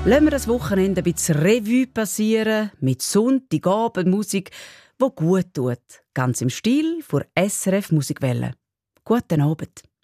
Lassen wir das Wochenende ein bisschen Revue passieren mit Sonntagabendmusik, die gut tut. Ganz im Stil von SRF Musikwelle. Guten Abend.